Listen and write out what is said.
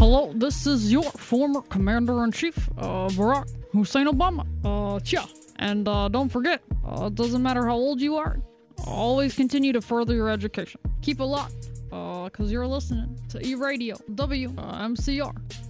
hello, this is your former Commander-in-Chief, Barack Hussein Obama. Chia. And don't forget, it doesn't matter how old you are, always continue to further your education. Keep it locked, because you're listening to E-Radio, WMCR.